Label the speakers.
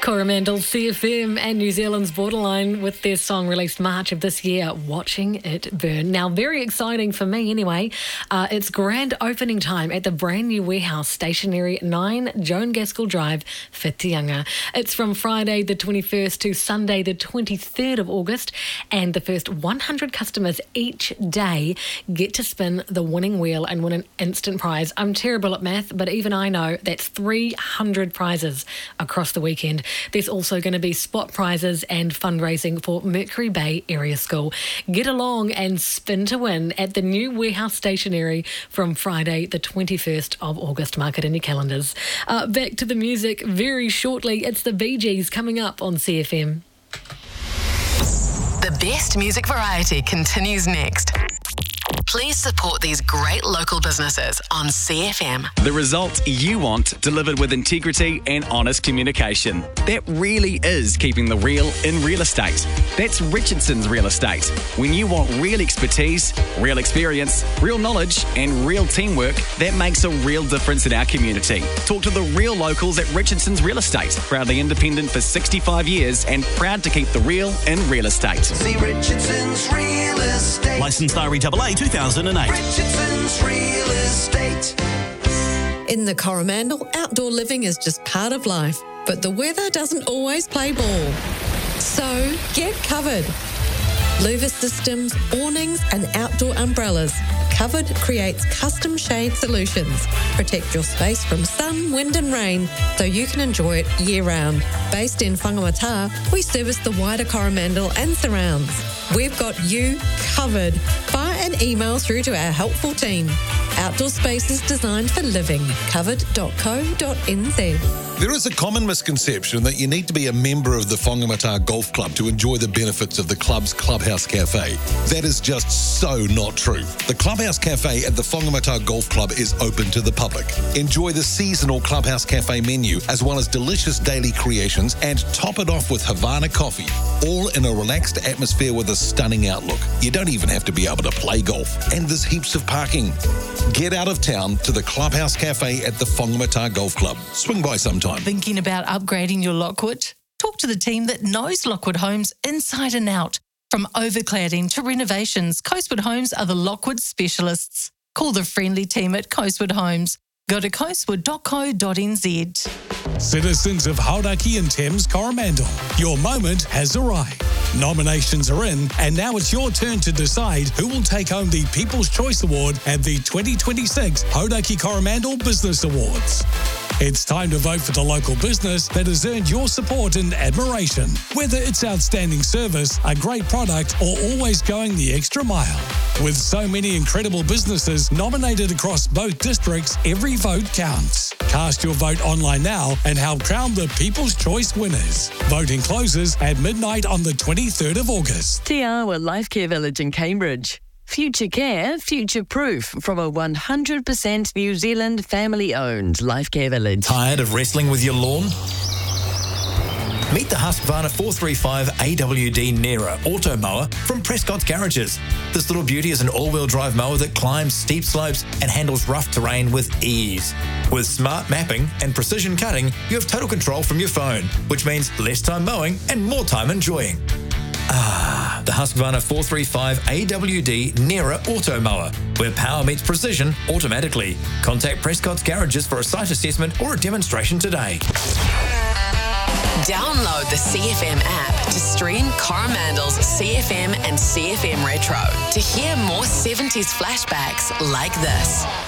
Speaker 1: Coromandel, CFM and New Zealand's Borderline with their song released March of this year, Watching It Burn. Now, very exciting for me anyway. It's grand opening time at the brand new warehouse, stationery 9 Joan Gaskell Drive, Whitianga. It's from Friday the 21st to Sunday the 23rd of August, and the first 100 customers each day get to spin the winning wheel and win an instant prize. I'm terrible at math, but even I know that's 300 prizes across the weekend. There's also going to be spot prizes and fundraising for Mercury Bay Area School. Get along and spin to win at the new warehouse stationery from Friday the 21st of August. Mark it in your calendars. Back to the music very shortly. It's the Bee Gees coming up on CFM.
Speaker 2: The best music variety continues next. Please support these great local businesses on CFM.
Speaker 3: The result you want, delivered with integrity and honest communication. That really is keeping the real in real estate. That's Richardson's Real Estate. When you want real expertise, real experience, real knowledge and real teamwork, that makes a real difference in our community. Talk to the real locals at Richardson's Real Estate. Proudly independent for 65 years and proud to keep the real in real estate.
Speaker 4: See Richardson's Real Estate.
Speaker 5: Licensed REAA 2008.
Speaker 4: Richardson's Real Estate.
Speaker 6: In the Coromandel, outdoor living is just part of life, but the weather doesn't always play ball. So get covered. Louver systems, awnings and outdoor umbrellas. Covered creates custom shade solutions. Protect your space from sun, wind and rain so you can enjoy it year-round. Based in Whangamata, we service the wider Coromandel and surrounds. We've got you covered. Fire an email through to our helpful team. Outdoor spaces designed for living. Covered.co.nz.
Speaker 7: There is a common misconception that you need to be a member of the Whangamata Golf Club to enjoy the benefits of the club's Clubhouse Cafe. That is just so not true. The Clubhouse Cafe at the Whangamata Golf Club is open to the public. Enjoy the seasonal Clubhouse Cafe menu as well as delicious daily creations, and top it off with Havana coffee, all in a relaxed atmosphere with a stunning outlook. You don't even have to be able to play golf, and there's heaps of parking. Get out of town to the Clubhouse Cafe at the Whangamata Golf Club. Swing by sometime.
Speaker 8: Thinking about upgrading your Lockwood? Talk to the team that knows Lockwood Homes inside and out. From overcladding to renovations, Coastwood Homes are the Lockwood specialists. Call the friendly team at Coastwood Homes. Go to coastwood.co.nz.
Speaker 9: Citizens of Hauraki and Thames Coromandel, your moment has arrived. Nominations are in, and now it's your turn to decide who will take home the People's Choice Award at the 2026 Hauraki Coromandel Business Awards. It's time to vote for the local business that has earned your support and admiration. Whether it's outstanding service, a great product, or always going the extra mile. With so many incredible businesses nominated across both districts, every vote counts. Cast your vote online now and help crown the People's Choice winners. Voting closes at midnight on the 23rd of August.
Speaker 10: Te Awa Life Care Village in Cambridge. Future care, future proof from a 100% New Zealand family-owned Life Care Village.
Speaker 5: Tired of wrestling with your lawn? Meet the Husqvarna 435 AWD Nera Auto Mower from Prescott's Garages. This little beauty is an all-wheel drive mower that climbs steep slopes and handles rough terrain with ease. With smart mapping and precision cutting, you have total control from your phone, which means less time mowing and more time enjoying. The Husqvarna 435 AWD Nera Auto Mower, where power meets precision automatically. Contact Prescott's Garages for a site assessment or a demonstration today.
Speaker 2: Download the CFM app to stream Coromandel's CFM and CFM Retro to hear more 70s flashbacks like this.